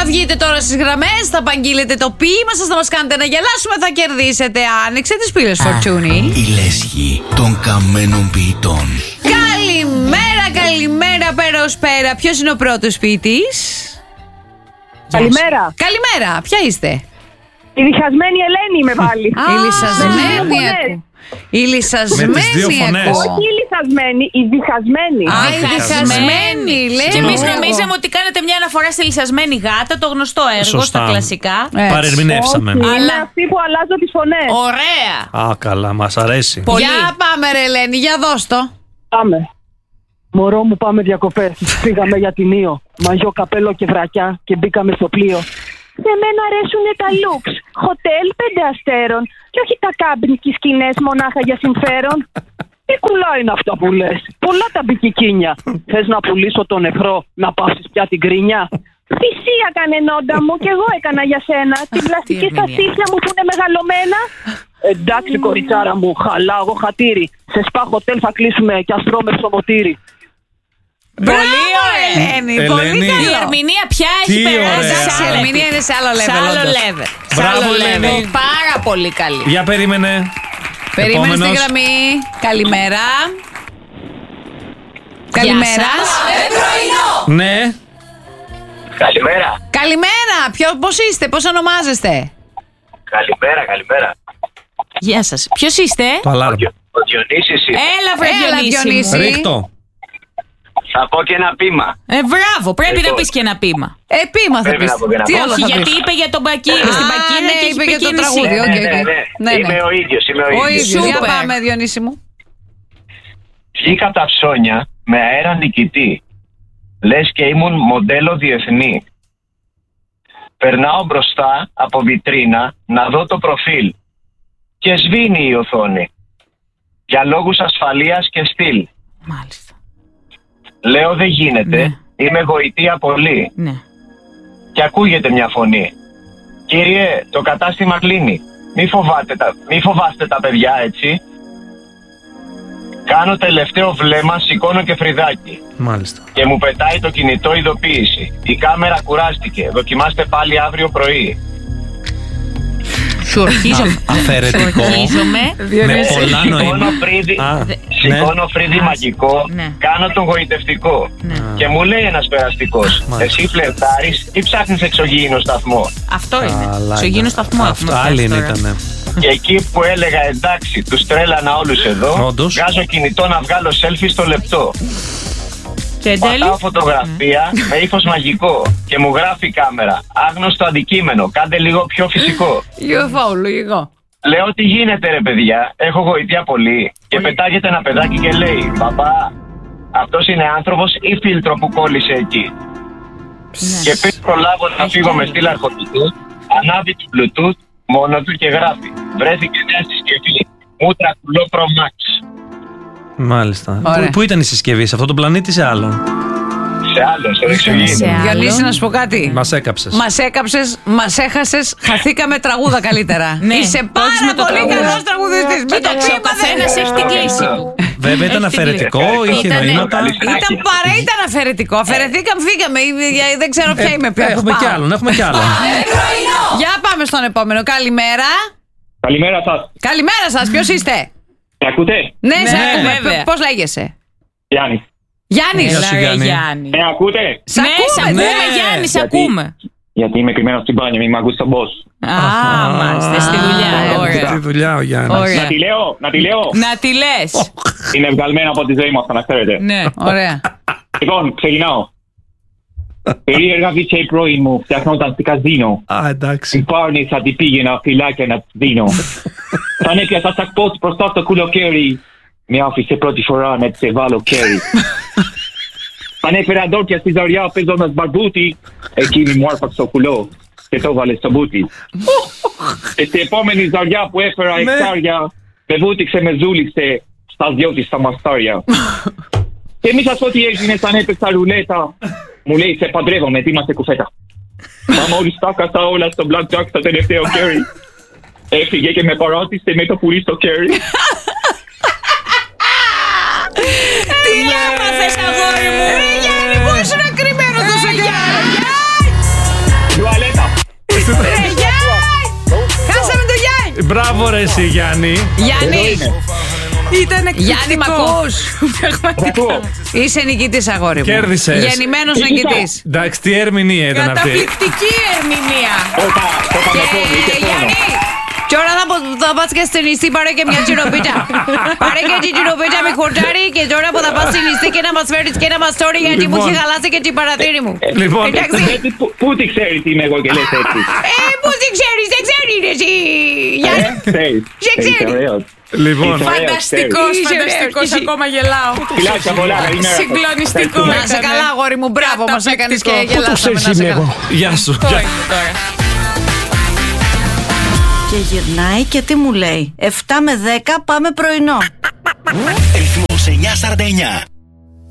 βγείτε τώρα στις γραμμές, θα απαγγείλετε το ποίημα σας, θα μας κάνετε να γελάσουμε, θα κερδίσετε. Άνοιξε τις πύλες, Φορτούνη. Η λέσχη των καμένων ποιητών. Καλημέρα, καλημέρα, πέρα. Ποιος είναι ο πρώτος ποιητής? Καλημέρα. Καλημέρα, ποια είστε? Η διχασμένη Ελένη με βάλει. Η λυσασμένη. Η λυσασμένη. Με τις δύο φωνές. Όχι η λυσασμένη, η διχασμένη. Η διχασμένη, λέει. Και εμείς νομίζαμε ότι κάνετε μια αναφορά στη λυσασμένη γάτα, το γνωστό έργο. Σωστά. Στα κλασικά. Παρερμηνεύσαμε. Όχι, είναι Αλλά- αυτή που αλλάζω τις φωνές. Ωραία. Α, καλά, μας αρέσει. Πολύ. Για πάμε ρε Ελένη, για δώσ' το. Πάμε. Μωρό μου, πάμε διακοπές. Πήγαμε για την Ήο. Μαγιό, καπέλο και βρακιά και μπήκαμε στο πλοίο. Σε μένα αρέσουνε τα λουξ. Χοτέλ 5 αστέρων. Και όχι τα κάμπινγκ και σκηνές μονάχα για συμφέρον. Τι κουλά είναι αυτά που λες? Πολλά τα μπικικίνια. Θες να πουλήσω τον νεφρό, να πάψεις πια την κρίνια? Θυσία κάνε νόντα μου και εγώ έκανα για σένα. Την πλαστική στα στήθια μου που είναι μεγαλωμένα. Εντάξει κοριτσάρα μου, χαλάγω χατήρι. Σε σπα χοτέλ θα κλείσουμε κι ας τρώμε ψωμοτήρι. Πολύ ωραία. Ελένη, Ελένη. πολύ Η καλό. ερμηνεία πια έχει Τι περάσει. ωραία. Εντάξει, η ερμηνεία είναι σε άλλο Σε level. άλλο όντως. level. Σε Μπράβο, άλλο Ελένη. level. Πάρα πολύ καλή. Για περίμενε. Περίμενε στη Επόμενος. γραμμή. Καλημέρα. Καλημέρα. Ναι. Καλημέρα. Καλημέρα. Πώς είστε, πώς ονομάζεστε? Καλημέρα. Γεια σας. Ποιος είστε? Το αλάρμ. Ο Διονύσης είμαι. Έλα βρε Έλα, Διονύση Διονύση. μου. Ρίχτω. Θα πω και ένα ποίημα. Μπράβο, πρέπει να Λοιπόν. πεις και ένα ποίημα. Επίμα θα Πρέπει πεις. να πω και να Τι πω. άλλο Όχι, θα γιατί πεις? είπε για τον Μπακίνη, στην Μπακίνα ναι, και έχει είπε πει για και το νησί. τραγούδι. Ναι, οκ, ναι, οκ. ναι. Ναι, ναι. Είμαι ο ίδιος. Ο ίδιος. Για Σούπερ. πάμε, Διονύση μου. Βγήκα από τα ψώνια με αέρα νικητή. Λες και ήμουν μοντέλο διεθνή. Περνάω μπροστά από βιτρίνα να δω το προφίλ. Και σβήνει η οθόνη. Για λόγους ασφαλείας και στυλ. Μάλιστα. Λέω δεν γίνεται. Ναι. Είμαι γοητεία πολύ. Ναι. Και ακούγεται μια φωνή. Κύριε, το κατάστημα κλείνει. Μη φοβάστε τα παιδιά, έτσι. Κάνω τελευταίο βλέμμα, σηκώνω και φρυδάκι. Μάλιστα. Και μου πετάει το κινητό ειδοποίηση. Η κάμερα κουράστηκε. Δοκιμάστε πάλι αύριο πρωί. Σου ορκίζομαι. Αφαιρετικό. Με πολλά Σηκώνω νοήματα. φρύδι, Α, σηκώνω φρύδι μαγικό. Ναι. Κάνω τον γοητευτικό. Και μου λέει ένας περαστικός. Μάλιστα. Εσύ φλερτάρεις ή ψάχνεις εξωγήινο σταθμό? Αυτό είναι. Καλά Στο γίνο ήταν. σταθμό έχουμε Αυτό άλλη φτάσει τώρα. ήτανε. Και εκεί που έλεγα εντάξει, τους τρέλανα όλους εδώ, Όντως. βγάζω κινητό να βγάλω selfie στο λεπτό. Και εν τέλει. Πατάω φωτογραφία με ύφος μαγικό και μου γράφει η κάμερα. Άγνωστο αντικείμενο, κάντε λίγο πιο φυσικό. UFO, λογικό. Λέω τι γίνεται ρε παιδιά, έχω γοητεία πολύ. Και πετάγεται ένα παιδάκι και λέει «Παπά, αυτός είναι άνθρωπος ή φίλτρο που κόλλησε εκεί?» Και πριν προλάβω να φύγω με στήλα αρχοντικού, ανάβει το Bluetooth μόνο του και γράφει «Βρέθηκε νέα συσκευή, Μούτρα κουλό Pro Max». Μάλιστα. Ωραία. Πού ήταν η συσκευή, σε αυτό το πλανήτη ή σε άλλον? Σε άλλο, στον εξωγήινο. Διονύση, να σου πω κάτι. Μας έκαψες. Μας έκαψες, μας έχασες, χαθήκαμε τραγούδα καλύτερα. Ναι, Είσαι όχι πάρα με το πολύ τραγούδι. καλός τραγουδιστής. Με το Κοίταξε, ο κλίμα δεν καθένας έχει την κλίση του. Βέβαια ήταν αφαιρετικό, είχε Ήτανε. νοήματα. Ήταν αφαιρετικό. Αφαιρεθήκαμε, φύγαμε. Δεν ξέρω ποια είμαι πια. Έχουμε κι Πάω. άλλον, έχουμε κι άλλον. Για πάμε στον επόμενο. Καλημέρα. Καλημέρα σας. Καλημέρα σας. Ποιος είστε? Με ακούτε? Ναι, σε Ναι, ακούμε. βέβαια. Πώς λέγεσαι? Γιάννη. Γιάννης. Γεια σου, Έλα, ρε, Γιάννη. Γιάννη. Με ακούτε? Σ' Ναι, σε ακούμε. ακούμε, ναι. Γιάννη, σε Γιατί- ακούμε. Γιατί είμαι κρυμμένος στην μπάνια, μην μ' ακούσει τον boss. Α, μάλιστα, στη δουλειά. Στη Ωραία. δουλειά ο Γιάννης. Ωραία. Να τη λέω. Να τη λες. Είναι βγαλμένο από τη ζωή μας, να ξέρετε. Ναι. Ωραία. Λοιπόν, ξεκινάω. Περίεργα βίτσια η πρώην μου, φτιαχνόταν στην καζίνο. Α, εντάξει. Στην πάρνη θα την πήγαινα φυλάκια να της δίνω. Σαν έπιασα σακπότ μπροστά στο κουλοκαίρι, με άφησε πρώτη φορά να της εβάλω κέρι. Αν έφερα ντόρκια στη ζαριά παίζοντας μπαρμπούτι, εκείνη μου άρπαξε το κουλό και το βάλε στο μπούτι. Και στην επόμενη ζαριά που έφερα εκτάρια, με βούτυξε, με ζούληξε στα δυο της τα μαστάρια. Και μη σας πω τι έγινε σαν έπαιξα ρουλέτα. Μου λέει σε παντρεύομαι, ετοίμαστε κουφέτα. Μα μόλις τα κασα όλα στο blackjack στο τελευταίο κέρι, έφυγε και με παράτησε με το πουλί στο κέρι. Τι έμαθες, αγόρι μου. Γιάννη, πού ήσουν κρυμμένο τόσο καιρό? You Μπράβο ρε εσύ Γιάννη. Γιάννη, Ήταν Γιάννη, μ' ακούς? Ακούω. Είσαι νικητής, αγόρι μου. Κέρδισες. Γεννημένος νικητής. Εντάξει, τι ερμηνεία ήταν αυτή. Καταπληκτική ερμηνεία. Όπα, με πόνο, είχε πόνο. Γιάννη, και ώρα θα πας και στην νηστή, πάρε και μια τσιροπίτσα. Πάρε και την τσιροπίτσα με χορτάρι και τώρα που θα πας στην νηστή και να μας φέρεις και ένα μαστόρι, γιατί μου Λοιπόν. έχει χαλάσει και την παρατήρη μου. Λοιπόν, Εντάξει. Πού τη ξέρεις τι είμαι εγώ και λες έτσι. Πού δεν ξέρεις, δεν ξέρεις εσύ. Γιάννη, Ξέρεις. σε ξέρει. Ωραίος. λοιπόν. Είσαι Φανταστικός, Είσαι φανταστικός. εσύ. Ακόμα γελάω. Φιλάκια πολλά, καλημέρα. Συγκλονιστικό. Να σε καλά, αγόρι μου, μπράβο, μας έκανες και Καταπληκτικό. γελάσαμε. Να σε καλά. Γεια σου. Το είναι τώρα. Και γυρνάει και τι μου λέει? 7 με 10 πάμε πρωινό. Ρυθμός 949.